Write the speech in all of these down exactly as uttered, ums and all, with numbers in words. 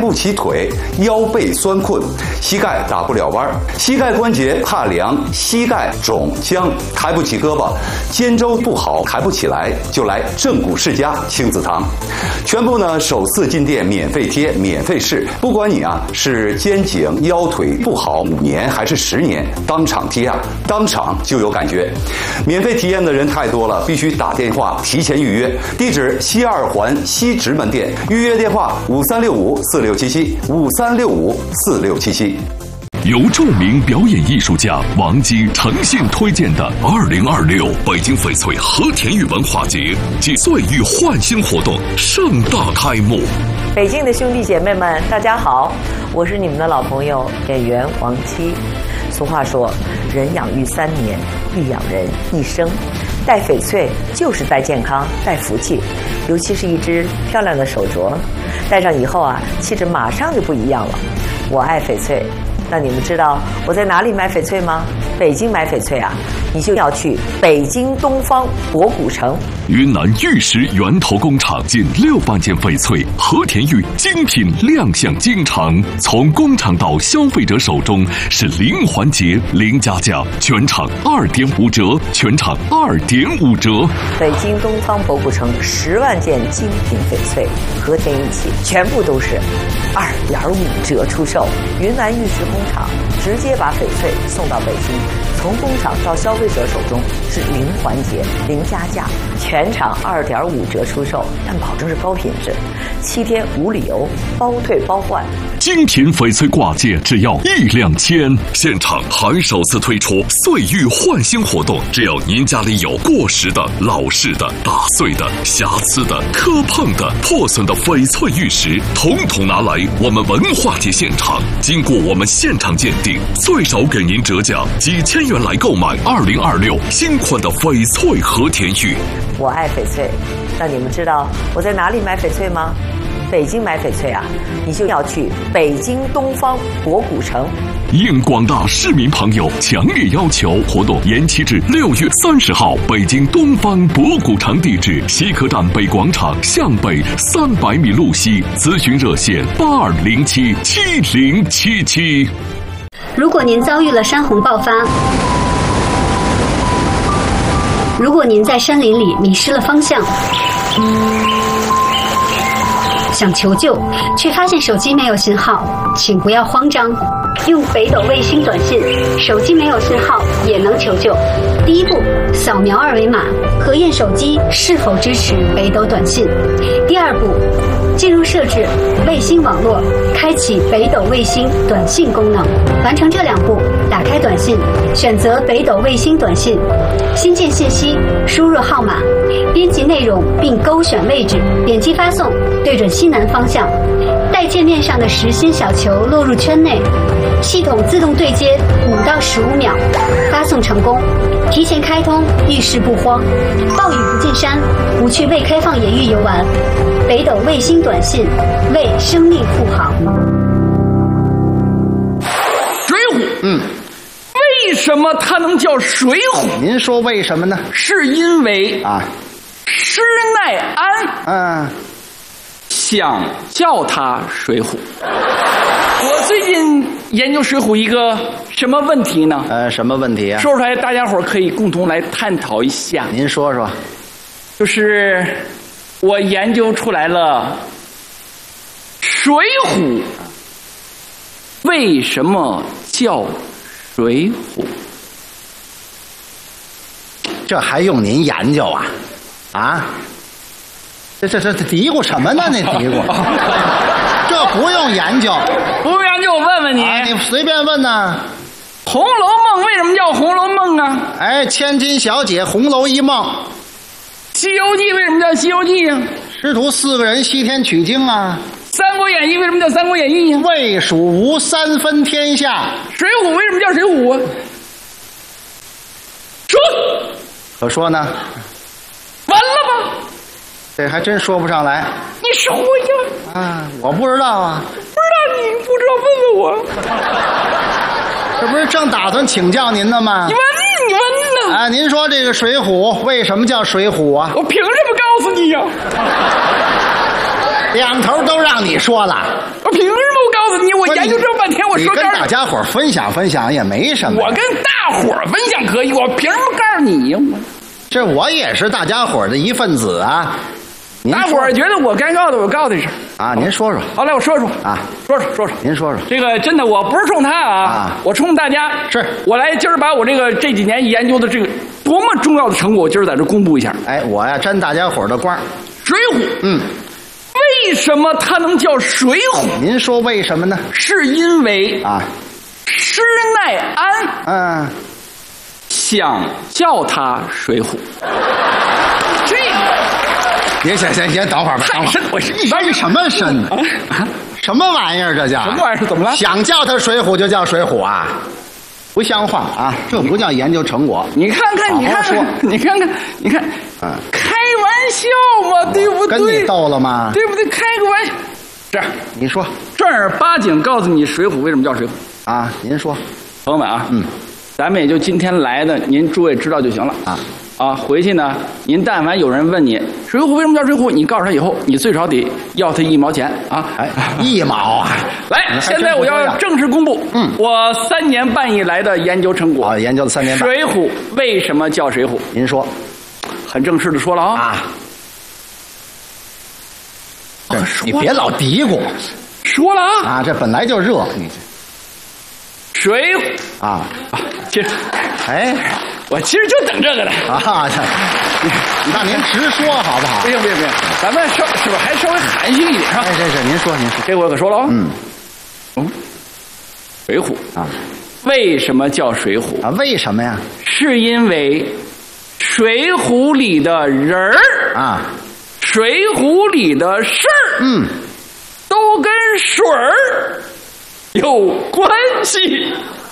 不起腿，腰背酸困，膝盖打不了弯，膝盖关节怕凉，膝盖肿僵，抬不起胳膊，肩周不好，抬不起来，就来正骨世家亲子堂。全部呢首次进店免费贴，免费试，不管你啊是肩颈腰腿不好五年还是十年，当场贴啊，当场就有感觉。免费体验的人太多了，必须打电话提前预约。地址西二环西直门店，预约电话五三六五四六七七五三六五四六七七。 由著名表演艺术家王姬诚信推荐的二零二六北京翡翠和田玉文化节暨岁玉焕新活动盛大开幕。 北京的兄弟姐妹们，大家好，我是你们的老朋友演员王姬。俗话说，人养育三年，必养人一生。戴翡翠就是戴健康，戴福气，尤其是一只漂亮的手镯，戴上以后啊，气质马上就不一样了。我爱翡翠。那你们知道我在哪里买翡翠吗？北京买翡翠啊，你就要去北京东方博古城。 云南玉石源头工厂近六万件翡翠和田玉精品亮相京城，从工厂到消费者手中是零环节、零加价，全场二点五折，全场二点五折。 北京东方博古城十万件精品翡翠和田玉器，全部都是二点五折出售。云南玉石工厂直接把翡翠送到北京，从工厂到消费者手中是零环节、零加价，全场二点五折出售，但保证是高品质，七天无理由，包退包换。 精品翡翠挂件只要一两千，现场还首次推出岁玉焕新活动，只要您家里有过时的、老式的、打碎的、瑕疵的、磕碰的、破损的翡翠玉石，统统拿来我们文化节现场，经过我们现场鉴定，最少给您折价几千元来购买二零二六新款的翡翠和田玉。 我爱翡翠，那你们知道我在哪里买翡翠吗？北京买翡翠啊，你就要去北京东方博古城。 应广大市民朋友强烈要求，活动延期至六月三十号。北京东方博古城地址：西客站北广场向北三百米路西。咨询热线：八二零七七零七七。 如果您遭遇了山洪爆发，如果您在山林里迷失了方向，想求救却发现手机没有信号，请不要慌张，用北斗卫星短信，手机没有信号也能求救。第一步，扫描二维码，核验手机是否支持北斗短信。第二步，进入设置卫星网络，开启北斗卫星短信功能。完成这两步，打开短信，选择北斗卫星短信，新建信息，输入号码，编辑内容并勾选位置，点击发送，对准西南方向，待界面上的实心小球落入圈内，系统自动对接五到十五秒，发送成功。提前开通，遇事不慌，暴雨不进山，不去未开放野域游玩。北斗卫星短信，为生命护航。 水浒， 嗯， 为什么它能叫水浒？ 您说为什么呢？ 是因为啊， 施耐庵嗯， 想叫它水浒。我最近研究水浒一个什么问题呢？ 呃，什么问题啊？ 说出来，大家伙可以共同来探讨一下。 您说说。 就是我研究出来了，水浒为什么叫水浒？ 这还用您研究啊？啊？这这这嘀咕什么呢？那嘀咕，这不用研究， 不用研究，我问问你， 啊、你随便问呐。 《红楼梦》为什么叫《红楼梦》啊？ 哎，千金小姐红楼一梦。 《西游记》为什么叫《西游记》呀？ 师徒四个人西天取经啊。 《三国演义》为什么叫《三国演义》呀？ 魏蜀吴三分天下。 《水浒》为什么叫《水浒》啊？说， 可说呢？ 完了吧？ 这还真说不上来。 你说呀？ 啊，我不知道啊。 不知道你不知道，问问我。 这不是正打算请教您呢吗？ 你问你问呢？ 啊，您说这个水浒为什么叫水浒啊？ 我凭什么告诉你呀？ 两头都让你说了。 我凭什么我告诉你？我研究这么半天，我说你跟大家伙分享分享也没什么。 我跟大伙儿分享可以，我凭什么告诉你呀？ 这我也是大家伙的一份子啊。 大伙儿觉得我该告的，我告的是啊。您说说。 好，来我说说啊， 说说说说。 您说说。 这个真的，我不是冲他啊， 啊我冲大家。 是我来今儿把我这个这几年研究的这个多么重要的成果，我今儿在这公布一下。 哎，我呀沾大家伙的光。 水浒， 嗯， 为什么它能叫水浒？ 您说为什么呢？ 是因为啊， 施耐庵嗯， 想叫它水浒。这个。 别行行行，等会儿吧，等会儿。 我是一般人什么身啊？什么玩意儿？这叫什么玩意儿？怎么了？ 想叫它水浒就叫水浒啊？不像话啊！这不叫研究成果。 你看看，你看看，你看看，你看， 嗯， 开玩笑嘛，对不对？ 跟你逗了吗？ 对不对？开个玩笑。这样， 你说正儿八经告诉你，水浒为什么叫水浒啊？您说， 朋友们啊， 嗯， 咱们也就今天来的，您诸位知道就行了啊。啊，回去呢，您但凡有人问你水浒为什么叫水浒，你告诉他以后，你最少得要他一毛钱啊！ 哎，一毛啊！ 来，现在我要正式公布， 嗯， 我三年半以来的研究成果。 啊，研究了三年半。 水浒为什么叫水浒？ 您说， 很正式的说了啊。 啊，这你别老嘀咕。 说了啊。 啊，这本来就热，你水啊啊，其实， 哎。 我其实就等这个的啊！那您直说好不好？ 不行不行不行，咱们稍是不是还稍微含蓄一点啊？ 哎，这是您说您说， 这我可说了啊。 嗯， 嗯，水浒啊， 为什么叫水浒啊？为什么呀？ 是因为水浒里的人儿啊， 水浒里的事儿， 嗯， 都跟水儿有关系。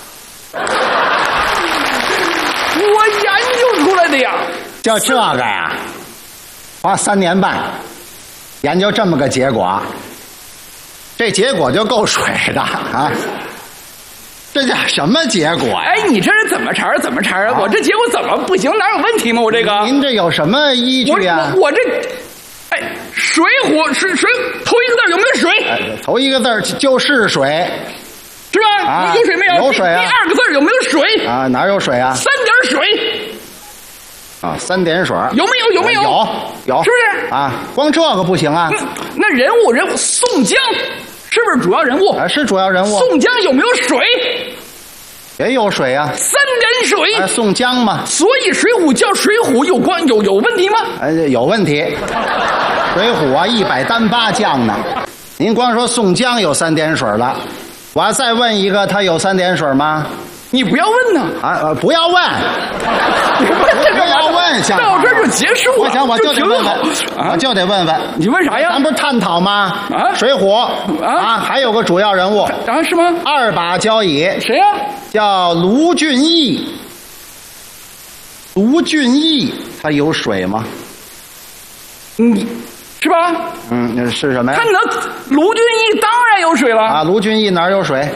我研究出来的呀， 就这个呀，花三年半研究这么个结果，这结果就够水的啊！这叫什么结果呀？ 哎，你这是怎么茬怎么茬啊？我这结果怎么不行？哪有问题吗？我这个， 您这有什么依据啊？ 我我这，哎，水浒水水头一个字有没有水？ 哎、头一个字就是水。 是吧？ 啊、 有水没有？ 有水啊！ 第二个字有没有水？ 啊，哪有水啊？ 三点水。 啊，三点水。 有没有？有没有？ 有有， 是不是？ 啊，光这个不行啊。 那, 那人物人物宋江是不是主要人物？ 啊，是主要人物。 宋江有没有水？ 也有水啊。 三点水。 啊，宋江嘛。 所以水浒叫水浒有关有有问题吗？ 哎，有问题。水浒啊，一百单八将呢。您光说宋江有三点水了。我要再问一个，他有三点水吗？ 你不要问呢！ 啊，呃，不要问， 你问这个不要问，行， 到这儿就结束了。 我想我就得问问， 啊、 我就得问问， 你问啥呀？ 咱不是探讨吗？ 啊， 水浒啊， 啊，还有个主要人物啊，是吗？ 二把交椅， 谁呀、啊？ 叫卢俊义。卢俊义他有水吗？ 嗯。是吧？ 嗯，那是什么呀？ 他能卢俊义当然有水了啊！卢俊义哪有水？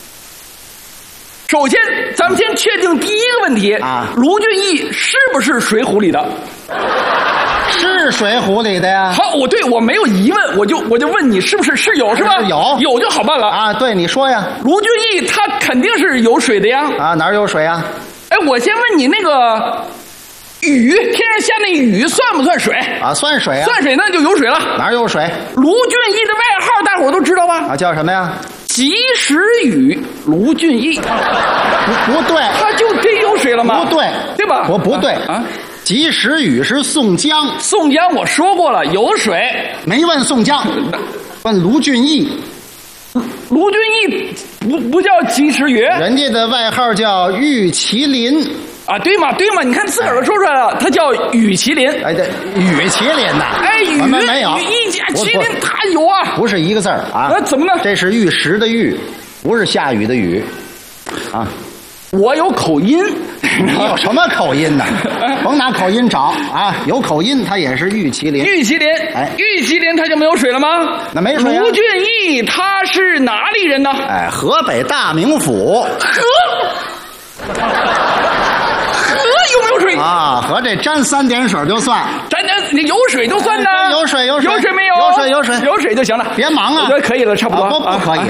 首先，咱们先确定第一个问题啊， 卢俊义是不是水浒里的？ 是水浒里的呀。 好，我对我没有疑问，我就我就问你是不是是有是吧？ 有有就好办了啊！对，你说呀。 卢俊义他肯定是有水的呀。 啊，哪有水啊？ 哎，我先问你那个。雨，天上下那雨算不算水啊？算水啊！ 算水那就有水了。 哪有水？ 卢俊义的外号大伙都知道吧？ 啊，叫什么呀？ 及时雨卢俊义。 不不对， 他就真有水了吗？ 不对， 对吧？ 我不对啊！ 及时雨是宋江， 宋江我说过了有水， 没问宋江，问卢俊义。 卢俊义不不叫及时雨， 人家的外号叫玉麒麟。 啊，对嘛对嘛，你看自个儿都说出来了，他叫羽麒麟。 哎，对，羽麒麟呐。 哎，羽我们没有， 羽一甲麒麟，他有啊。 不是一个字儿啊。 那怎么呢？ 这是玉石的玉，不是下雨的雨，啊。 我有口音， 你有什么口音呢？甭拿口音找啊！有口音，他也是玉麒麟。 玉麒麟， 哎， 玉麒麟他就没有水了吗？ 那没水啊。 卢俊义他是哪里人呢？ 哎，河北大名府。 河。河有没有水？ 啊， 啊，和这沾三点水就算。 沾点你有水就算呢。 有水有水有水没有？ 有水有水有水就行了。 别忙啊！ 我觉得可以了，差不多。 不不可以。